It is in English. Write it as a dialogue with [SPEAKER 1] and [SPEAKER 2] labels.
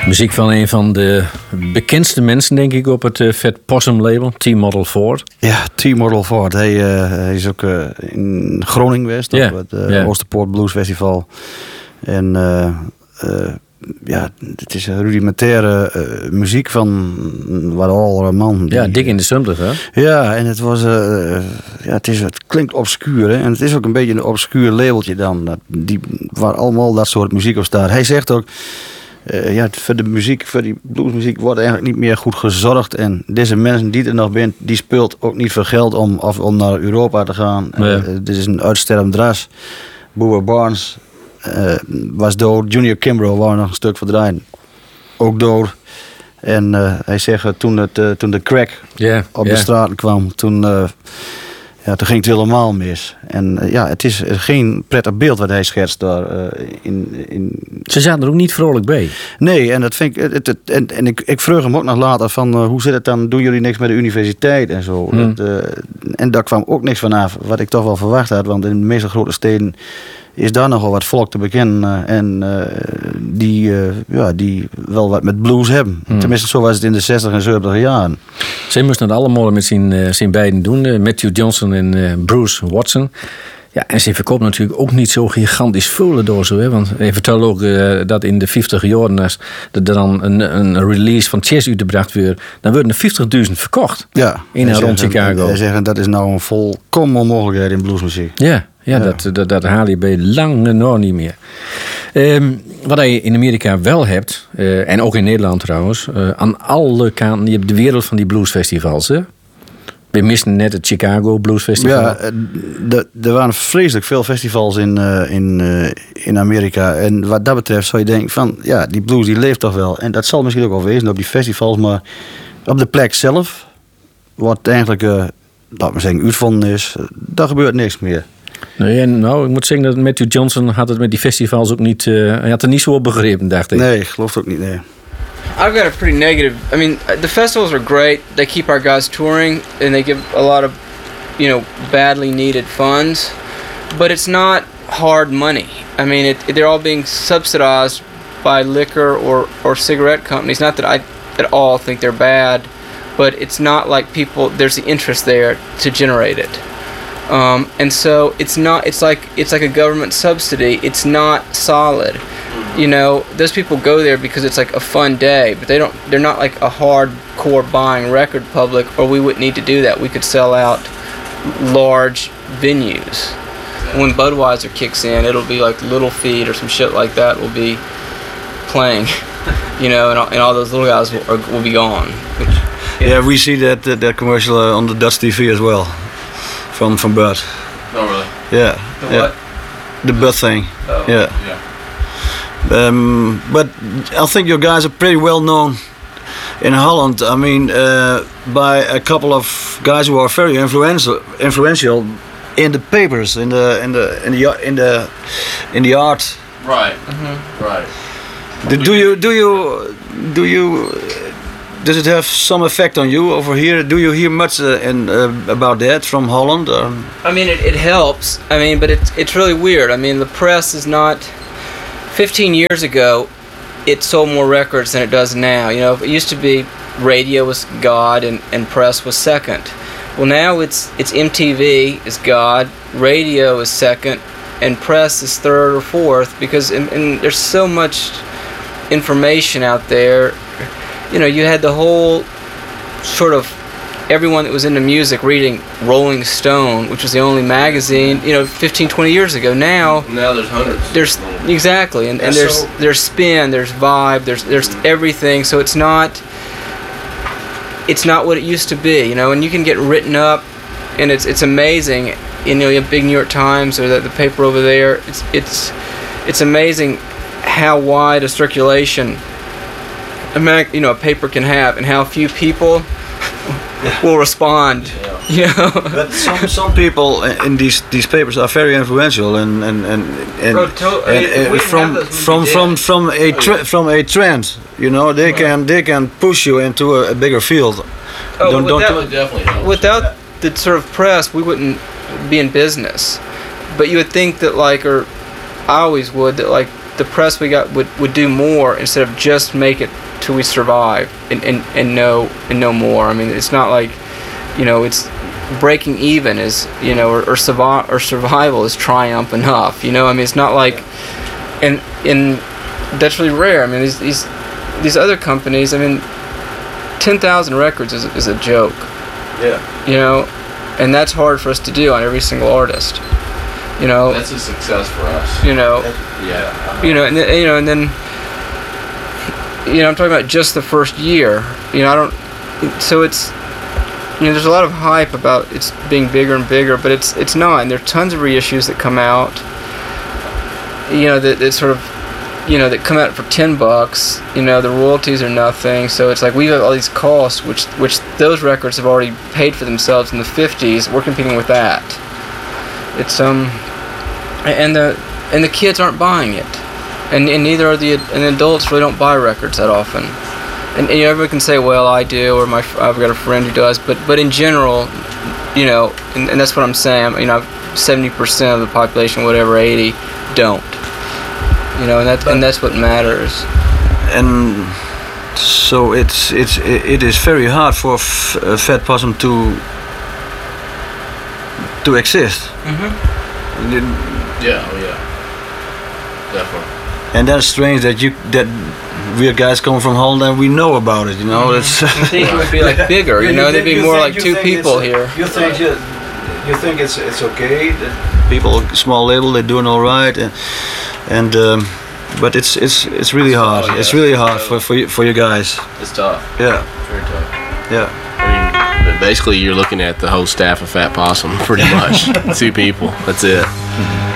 [SPEAKER 1] Muziek van een van de bekendste mensen, denk ik, op het Fat Possum label, T-Model Ford.
[SPEAKER 2] Ja, T-Model Ford. Hij is ook in Groningen geweest, op het Oosterpoort Blues Festival. En het is rudimentaire muziek van wat al man.
[SPEAKER 1] Ja, dik in de 70, hè?
[SPEAKER 2] Ja, en het was, het klinkt obscuur, hè? En het is ook een beetje een obscuur labeltje dan, waar allemaal dat soort muziek op staat. Hij zegt ook, voor de muziek, voor die bluesmuziek wordt eigenlijk niet meer goed gezorgd. En deze mensen die er nog zijn, die speelt ook niet voor geld om naar Europa te gaan.
[SPEAKER 1] Ja.
[SPEAKER 2] Dit is een uitstervend ras. Boober Barnes was dood. Junior Kimbrough wou nog een stuk verdraaien. Ook dood. En hij zegt, toen de crack op de straten kwam, toen ging het helemaal mis. En het is geen prettig beeld wat hij schetst daar.
[SPEAKER 1] Ze zaten er ook niet vrolijk bij.
[SPEAKER 2] Nee, en dat vind ik. Ik vroeg hem ook nog later van hoe zit het dan? Doen jullie niks met de universiteit en zo? En daar kwam ook niks vanaf, wat ik toch wel verwacht had. Want in de meeste grote steden is daar nogal wat volk te bekennen. En die wel wat met blues hebben. Tenminste, zo was het in de 60 en 70 jaren.
[SPEAKER 1] Ze moesten het allemaal met zijn beiden doen. Matthew Johnson en Bruce Watson. Ja, en ze verkoopt natuurlijk ook niet zo gigantisch veel door zo. Hè? Want hij vertelde ook dat in de 50 jaren, als er dan een release van Chess uitgebracht werd, dan worden er 50.000 verkocht.
[SPEAKER 2] Ja,
[SPEAKER 1] in en rond Chicago.
[SPEAKER 2] Hij zeggen dat is nou een volkomen onmogelijkheid in bluesmuziek.
[SPEAKER 1] Ja. Dat haal je bij lange nog niet meer. Wat je in Amerika wel hebt, en ook in Nederland trouwens, aan alle kanten, je hebt de wereld van die bluesfestivals. Hè? We misten net het Chicago Blues Festival.
[SPEAKER 2] Ja, er waren vreselijk veel festivals in Amerika. En wat dat betreft zou je denken van, ja, die blues die leeft toch wel. En dat zal misschien ook wel wezen op die festivals, maar op de plek zelf, wat eigenlijk, laat maar zeggen, uitgevonden is, daar gebeurt niks meer.
[SPEAKER 1] Nee, en ik moet zeggen dat Matthew Johnson had het met die festivals ook niet, hij had er niet zo op begrepen, dacht ik.
[SPEAKER 2] Nee, ik geloof het ook niet, nee.
[SPEAKER 3] I've got a pretty negative. I mean, the festivals are great. They keep our guys touring, and they give a lot of, badly needed funds. But it's not hard money. I mean, they're all being subsidized by liquor or cigarette companies. Not that I at all think they're bad, but it's not like there's the interest there to generate it. And so it's like a government subsidy. It's not solid. Those people go there because it's like a fun day, but they're not like a hardcore buying record public, or we wouldn't need to do that. We could sell out large venues. When Budweiser kicks in, it'll be like Little Feat or some shit like that will be playing, and all those little guys will be gone.
[SPEAKER 2] Yeah, we see that commercial on the Dutch TV as well, from Bud.
[SPEAKER 3] Oh, really?
[SPEAKER 2] Yeah.
[SPEAKER 3] What?
[SPEAKER 2] The Bud thing.
[SPEAKER 3] Oh,
[SPEAKER 2] yeah. But I think your guys are pretty well known in Holland. I mean, by a couple of guys who are very influential in the papers, in the art.
[SPEAKER 3] Right. Mm-hmm. Right.
[SPEAKER 2] Do you? Does it have some effect on you over here? Do you hear much about that from Holland?
[SPEAKER 3] I mean, it helps. I mean, but it's really weird. I mean, the press is not. 15 years ago, it sold more records than it does now. It used to be radio was God and press was second. Well, now it's MTV is God, radio is second, and press is third or fourth, because and there's so much information out there. You had the whole sort of everyone that was into music reading Rolling Stone, which was the only magazine, 15, 20 years ago. Now
[SPEAKER 4] there's hundreds.
[SPEAKER 3] Exactly, and there's spin, there's vibe, there's everything. So it's not what it used to be, and you can get written up, and it's amazing. You have big New York Times or the paper over there. It's amazing how wide a circulation a paper can have, and how few people will respond.
[SPEAKER 2] But some people in these papers are very influential and from a trend. They can push you into a bigger field.
[SPEAKER 3] Without the sort of press, we wouldn't be in business. But you would think that I always would, that the press we got would do more instead of just make it till we survive and know more. I mean, it's not like, you know, it's breaking even is, you know, or survival is triumph enough. You know, I mean, it's not like, and that's really rare. I mean, these other companies, I mean, 10,000 records is a joke.
[SPEAKER 2] Yeah.
[SPEAKER 3] You know, and that's hard for us to do on every single artist. You know,
[SPEAKER 4] That's a success for us.
[SPEAKER 3] you know,
[SPEAKER 4] Yeah.
[SPEAKER 3] you know, and then, you know, I'm talking about just the first year. You know, I don't. So it's, you know, there's a lot of hype about it's being bigger and bigger, but it's not. And there are tons of reissues that come out. You know, that sort of, you know, that come out for $10. You know, the royalties are nothing. So it's like we have all these costs, which those records have already paid for themselves in the 50s. We're competing with that. It's and the kids aren't buying it, and neither are the adults really don't buy records that often. And you know, everyone can say, well, I do, or I've got a friend who does, but in general, you know, and that's what I'm saying. You know, 70% of the population, whatever, 80, don't. You know, and that's what matters.
[SPEAKER 2] And so it is very hard for Fat Possum to exist.
[SPEAKER 4] Yeah, definitely.
[SPEAKER 2] And that's strange that we guys come from Holland and we know about it. You know, that's.
[SPEAKER 3] I think it would be like bigger. You know, there'd be more like two people here.
[SPEAKER 2] You think it's okay? That people, small label, they're doing all right, and but it's really hard.
[SPEAKER 4] Oh, yeah.
[SPEAKER 2] It's really hard for you guys.
[SPEAKER 4] It's tough.
[SPEAKER 2] Yeah,
[SPEAKER 4] Very tough.
[SPEAKER 2] yeah.
[SPEAKER 4] I mean, but basically, you're looking at the whole staff of Fat Possum, pretty much. 2 people. That's it.